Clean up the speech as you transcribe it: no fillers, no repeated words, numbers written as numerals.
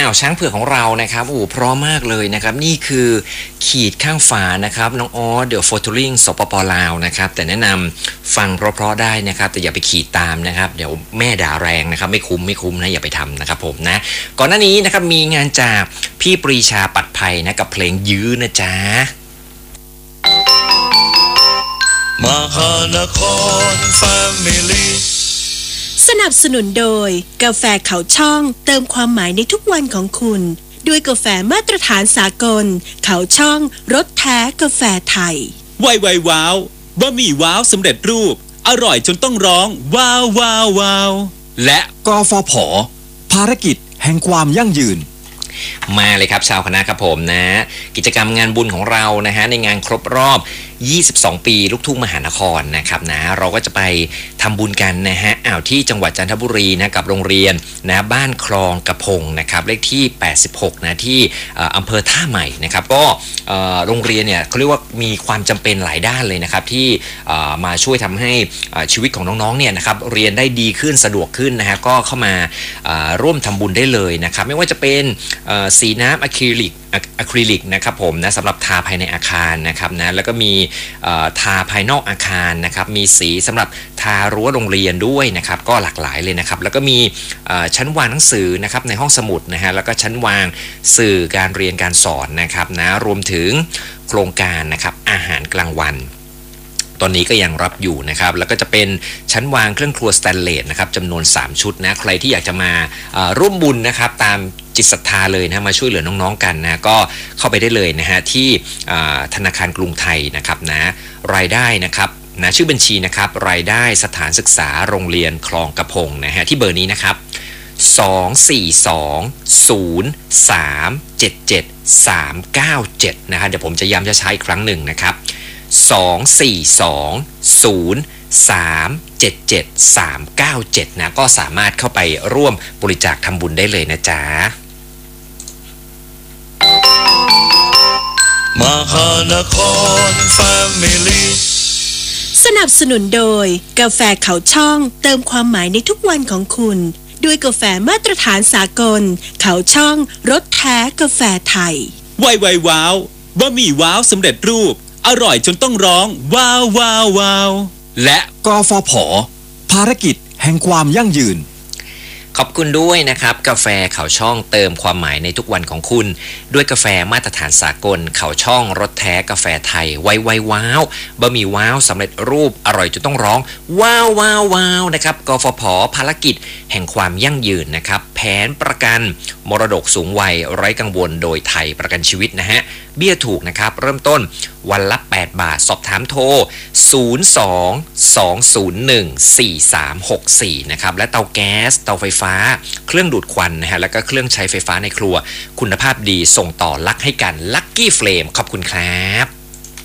าวช้างเผือกของเรานะครับโอ้พร้อมมากเลยนะครับนี่คือขีดข้างฝานะครับน้องออสเดอะโฟทูริงสปปลาวนะครับแต่แนะนำฟังเพราะๆได้นะครับแต่อย่าไปขีดตามนะครับเดี๋ยวแม่ด่าแรงนะครับไม่คุ้มนะอย่าไปทำนะครับผมนะก่อนหน้านี้นะครับมีงานจากพี่ปรีชาปัดภัยนะกับเพลงยื้อนะจ๊ะมหานครแฟมิลี่สนับสนุนโดยกาแฟเขาช่องเติมความหมายในทุกวันของคุณด้วยกาแฟมาตรฐานสากลเขาช่องรสแท้กาแฟไทยไวว้าวบะหมี่ว้าวสำเร็จรูปอร่อยจนต้องร้องว้าวว้าวว้าวและกฟผ.ภารกิจแห่งความยั่งยืนมาเลยครับชาวคณะครับผมนะกิจกรรมงานบุญของเรานะฮะในงานครบรอบ22 ปีลูกทุ่งมหานครนะครับนะเราก็จะไปทำบุญกันนะฮะที่จังหวัดจันทบุรีนะกับโรงเรียนนะบ้านคลองกระพงนะครับเลขที่86นะที่อำเภอท่าใหม่นะครับก็โรงเรียนเนี่ยเขาเรียกว่ามีความจำเป็นหลายด้านเลยนะครับที่มาช่วยทำให้ชีวิตของน้องๆเนี่ยนะครับเรียนได้ดีขึ้นสะดวกขึ้นนะฮะก็เข้ามาร่วมทำบุญได้เลยนะครับไม่ว่าจะเป็นสีน้ำอะคริลิกนะครับผมนะสำหรับทาภายในอาคารนะครับนะแล้วก็มีทาภายนอกอาคารนะครับมีสีสำหรับทารั้วโรงเรียนด้วยนะครับก็หลากหลายเลยนะครับแล้วก็มีชั้นวางหนังสือนะครับในห้องสมุดนะฮะแล้วก็ชั้นวางสื่อการเรียนการสอนนะครับนะรวมถึงโครงการนะครับอาหารกลางวันตอนนี้ก็ยังรับอยู่นะครับแล้วก็จะเป็นชั้นวางเครื่องครัวสแตนเลสนะครับจำนวน3ชุดนะใครที่อยากจะมาร่วมบุญนะครับตามจิตศรัทธาเลยนะมาช่วยเหลือน้องๆกันนะก็เข้าไปได้เลยนะฮะที่ธนาคารกรุงไทยนะครับนะรายได้นะครับนะชื่อบัญชีนะครับรายได้สถานศึกษาโรงเรียนคลองกระพงนะฮะที่เบอร์นี้นะครับ2420377 นะฮะเดี๋ยวผมจะย้ำจะใช้อีกครั้งหนึ่งนะครับ2420377 นะก็สามารถเข้าไปร่วมบริจาคทำบุญได้เลยนะจ๊ะมหานครแฟมิลี่สนับสนุนโดยกาแฟเขาช่องเติมความหมายในทุกวันของคุณด้วยกาแฟมาตรฐานสากลเขาช่องรสแท้กาแฟไทยไวว้าวบะหมี่ว้าวสำเร็จรูปอร่อยจนต้องร้องว้าวว้าวว้าวและกฟผ.ภารกิจแห่งความยั่งยืนขอบคุณด้วยนะครับกาแฟเขาช่องเติมความหมายในทุกวันของคุณด้วยกาแฟมาตรฐานสากลเขาช่องรสแท้กาแฟไทยไวว้าวบะหมี่ว้าวสำเร็จรูปอร่อยจนต้องร้องว้าวว้าวว้าวนะครับกฟผ.ภารกิจแห่งความยั่งยืนนะครับแผนประกันมรดกสูงวัยไร้กังวลโดยไทยประกันชีวิตนะฮะเบี้ยถูกนะครับเริ่มต้นวันละ8 บาทสอบถามโทร02-201-4364นะครับและเตาแก๊สเตาไฟฟ้าเครื่องดูดควันนะฮะแล้วก็เครื่องใช้ไฟฟ้าในครัวคุณภาพดีส่งต่อลักให้กันลัคกี้เฟลมขอบคุณครับ